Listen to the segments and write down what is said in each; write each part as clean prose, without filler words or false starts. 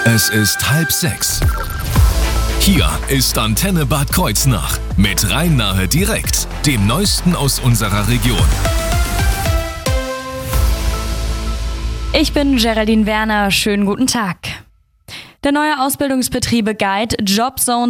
Es ist 5:30. Hier ist Antenne Bad Kreuznach mit Rhein-Nahe direkt, dem Neuesten aus unserer Region. Ich bin Geraldine Werner, schönen guten Tag. Der neue Ausbildungsbetriebe-Guide Jobzone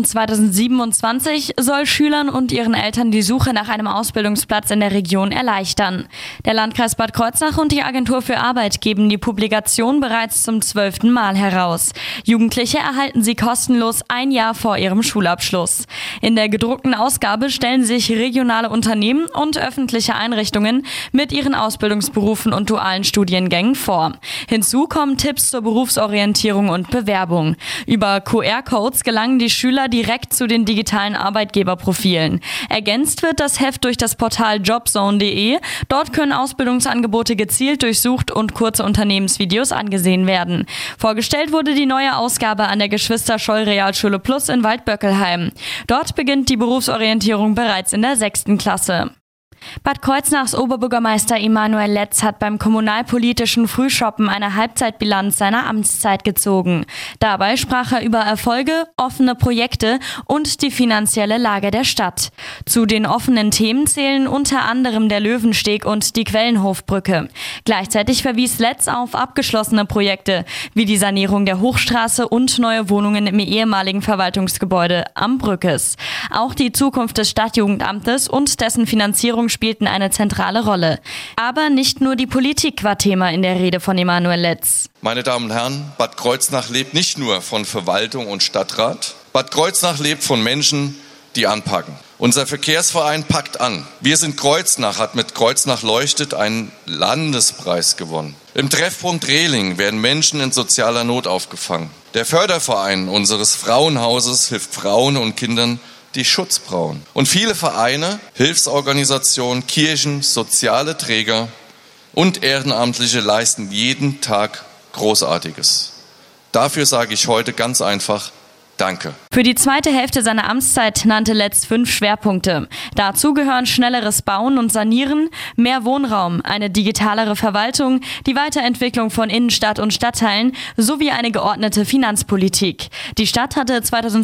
2027 soll Schülern und ihren Eltern die Suche nach einem Ausbildungsplatz in der Region erleichtern. Der Landkreis Bad Kreuznach und die Agentur für Arbeit geben die Publikation bereits zum 12. Mal heraus. Jugendliche erhalten sie kostenlos ein Jahr vor ihrem Schulabschluss. In der gedruckten Ausgabe stellen sich regionale Unternehmen und öffentliche Einrichtungen mit ihren Ausbildungsberufen und dualen Studiengängen vor. Hinzu kommen Tipps zur Berufsorientierung und Bewerbung. Über QR-Codes gelangen die Schüler direkt zu den digitalen Arbeitgeberprofilen. Ergänzt wird das Heft durch das Portal jobzone.de. Dort können Ausbildungsangebote gezielt durchsucht und kurze Unternehmensvideos angesehen werden. Vorgestellt wurde die neue Ausgabe an der Geschwister-Scholl-Realschule Plus in Waldböckelheim. Dort beginnt die Berufsorientierung bereits in der 6. Klasse. Bad Kreuznachs Oberbürgermeister Emanuel Letz hat beim kommunalpolitischen Frühschoppen eine Halbzeitbilanz seiner Amtszeit gezogen. Dabei sprach er über Erfolge, offene Projekte und die finanzielle Lage der Stadt. Zu den offenen Themen zählen unter anderem der Löwensteg und die Quellenhofbrücke. Gleichzeitig verwies Letz auf abgeschlossene Projekte, wie die Sanierung der Hochstraße und neue Wohnungen im ehemaligen Verwaltungsgebäude am Brückes. Auch die Zukunft des Stadtjugendamtes und dessen Finanzierung spielten eine zentrale Rolle. Aber nicht nur die Politik war Thema in der Rede von Emanuel Letz. Meine Damen und Herren, Bad Kreuznach lebt nicht nur von Verwaltung und Stadtrat. Bad Kreuznach lebt von Menschen, die anpacken. Unser Verkehrsverein packt an. Wir sind Kreuznach, hat mit Kreuznach leuchtet einen Landespreis gewonnen. Im Treffpunkt Rehling werden Menschen in sozialer Not aufgefangen. Der Förderverein unseres Frauenhauses hilft Frauen und Kindern, die Schutz brauchen. Und viele Vereine, Hilfsorganisationen, Kirchen, soziale Träger und Ehrenamtliche leisten jeden Tag Großartiges. Dafür sage ich heute ganz einfach Danke. Für die zweite Hälfte seiner Amtszeit nannte Letz 5 Schwerpunkte. Dazu gehören schnelleres Bauen und Sanieren, mehr Wohnraum, eine digitalere Verwaltung, die Weiterentwicklung von Innenstadt und Stadtteilen sowie eine geordnete Finanzpolitik. Die Stadt hatte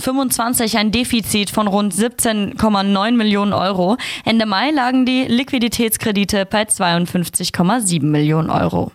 2025 ein Defizit von rund 17,9 Millionen Euro. Ende Mai lagen die Liquiditätskredite bei 52,7 Millionen Euro.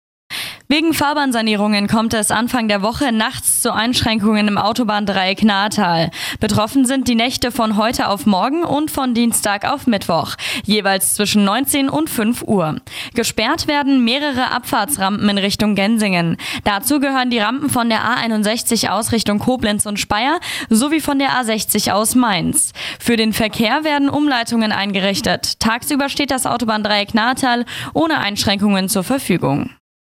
Wegen Fahrbahnsanierungen kommt es Anfang der Woche nachts zu Einschränkungen im Autobahndreieck Nahetal. Betroffen sind die Nächte von heute auf morgen und von Dienstag auf Mittwoch, jeweils zwischen 19 und 5 Uhr. Gesperrt werden mehrere Abfahrtsrampen in Richtung Gensingen. Dazu gehören die Rampen von der A61 aus Richtung Koblenz und Speyer sowie von der A60 aus Mainz. Für den Verkehr werden Umleitungen eingerichtet. Tagsüber steht das Autobahndreieck Nahetal ohne Einschränkungen zur Verfügung.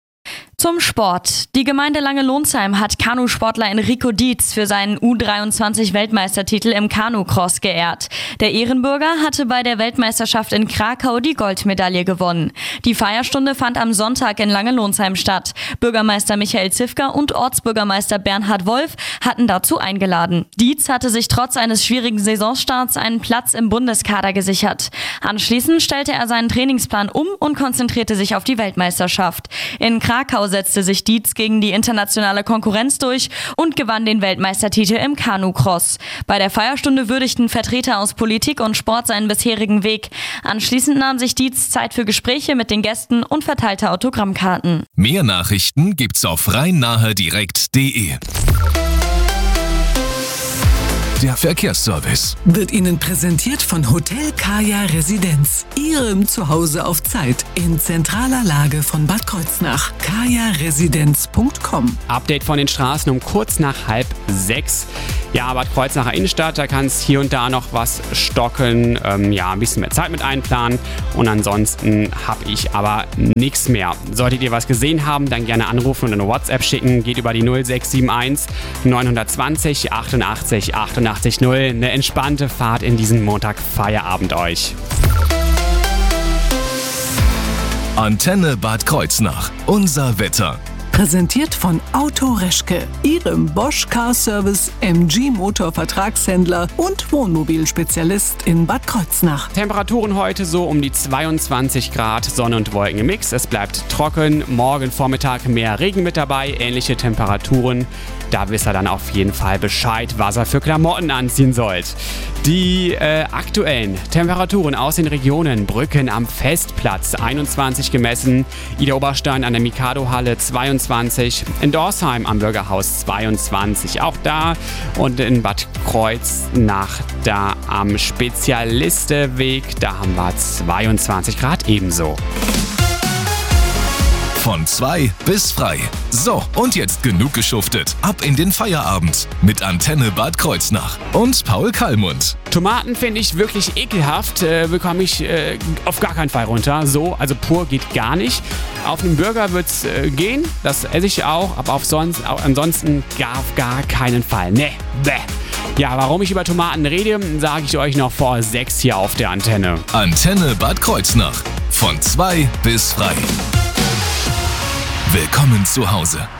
Zum Sport. Die Gemeinde Lange-Lonsheim hat Kanusportler Enrico Dietz für seinen U23-Weltmeistertitel im Kanu-Cross geehrt. Der Ehrenbürger hatte bei der Weltmeisterschaft in Krakau die Goldmedaille gewonnen. Die Feierstunde fand am Sonntag in Lange-Lonsheim statt. Bürgermeister Michael Zifker und Ortsbürgermeister Bernhard Wolf hatten dazu eingeladen. Dietz hatte sich trotz eines schwierigen Saisonstarts einen Platz im Bundeskader gesichert. Anschließend stellte er seinen Trainingsplan um und konzentrierte sich auf die Weltmeisterschaft. In Krakau setzte sich Dietz gegen die internationale Konkurrenz durch und gewann den Weltmeistertitel im Kanu-Cross. Bei der Feierstunde würdigten Vertreter aus Politik und Sport seinen bisherigen Weg. Anschließend nahm sich Dietz Zeit für Gespräche mit den Gästen und verteilte Autogrammkarten. Mehr Nachrichten gibt's auf rhein-nahe-direkt.de. Der Verkehrsservice wird Ihnen präsentiert von Hotel Kaya Residenz. Ihrem Zuhause auf Zeit in zentraler Lage von Bad Kreuznach. kajaresidenz.com. Update von den Straßen um kurz nach 5:30. Ja, Bad Kreuznacher Innenstadt, da kann es hier und da noch was stocken. Ein bisschen mehr Zeit mit einplanen. Und ansonsten habe ich aber nichts mehr. Solltet ihr was gesehen haben, dann gerne anrufen und eine WhatsApp schicken. Geht über die 0671 920 88 88 0. Eine entspannte Fahrt in diesen Montag-Feierabend euch. Antenne Bad Kreuznach. Unser Wetter. Präsentiert von Auto Reschke, Ihrem Bosch Car Service MG Motor Vertragshändler und Wohnmobilspezialist in Bad Kreuznach. Temperaturen heute so um die 22 Grad, Sonne und Wolken im Mix. Es bleibt trocken, morgen Vormittag mehr Regen mit dabei, ähnliche Temperaturen. Da wisst ihr dann auf jeden Fall Bescheid, was ihr für Klamotten anziehen sollt. Die aktuellen Temperaturen aus den Regionen: Brücken am Festplatz 21 gemessen, Ida Oberstein an der Mikado-Halle 22, in Dorsheim am Bürgerhaus 22, auch da, und in Bad Kreuznach da am Spezialisteweg, da haben wir 22 Grad ebenso. Von 2 bis frei. So, und jetzt genug geschuftet. Ab in den Feierabend mit Antenne Bad Kreuznach und Paul Kallmund. Tomaten finde ich wirklich ekelhaft, bekomme ich auf gar keinen Fall runter. So, also pur geht gar nicht. Auf einem Burger wird es gehen, das esse ich auch, aber ansonsten auf gar keinen Fall. Ne, bäh. Ja, warum ich über Tomaten rede, sage ich euch noch vor 6 hier auf der Antenne. Antenne Bad Kreuznach. Von 2 bis frei. Willkommen zu Hause.